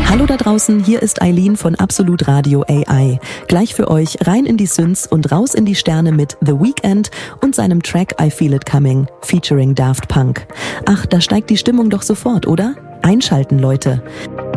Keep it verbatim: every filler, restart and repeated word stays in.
Hallo da draußen, hier ist Eileen von Absolut Radio A I. Gleich für euch rein in die Synths und raus in die Sterne mit The Weeknd und seinem Track I Feel It Coming, featuring Daft Punk. Ach, da steigt die Stimmung doch sofort, oder? Einschalten, Leute.